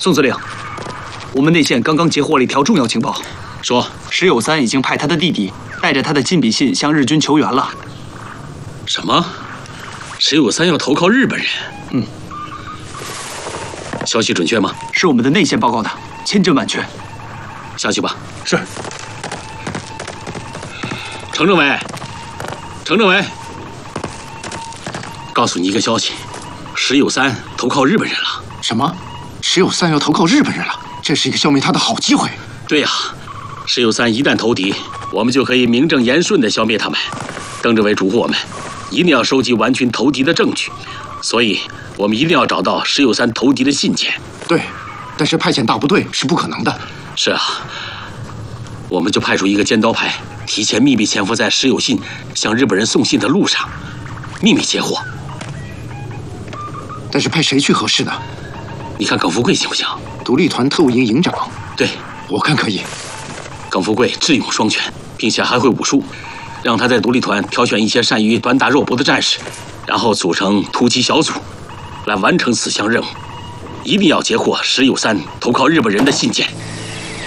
宋司令，我们内线刚刚截获了一条重要情报， 说石友三已经派他的弟弟带着他的亲笔信向日军求援了。 什么？石友三要投靠日本人？ 嗯。 消息准确吗？ 是我们的内线报告的，千真万确。 下去吧。 是。 程政委，程政委，告诉你一个消息，石友三投靠日本人了。 什么？石友三要投靠日本人了？这是一个消灭他的好机会。 对呀，石友三一旦投敌，我们就可以名正言顺地消灭他们。邓政委嘱咐我们，一定要收集顽军投敌的证据，所以我们一定要找到石友三投敌的信件。 对，但是派遣大部队是不可能的。 是啊，我们就派出一个尖刀排，提前秘密潜伏在石友信向日本人送信的路上，秘密截获。 但是派谁去合适呢？ 你看耿福贵行不行？ 独立团特务营营长。 对， 我看可以。 耿福贵智勇双全，并且还会武术，让他在独立团挑选一些善于短打肉搏的战士，然后组成突击小组，来完成此项任务。一定要截获石友三投靠日本人的信件。